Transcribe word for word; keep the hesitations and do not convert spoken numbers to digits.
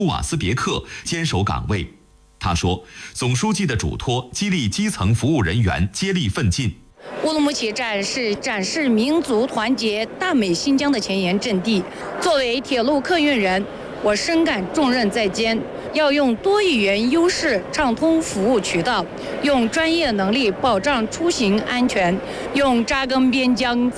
瓦斯别克坚守岗位。他说，总书记的嘱托激励基层服务人员接力奋进。 乌鲁木齐站是展示民族团结大美新疆的前沿阵地。作为铁路客运人，我深感重任在肩，要用多语言优势畅通服务渠道，用专业能力保障出行安全，用扎根边疆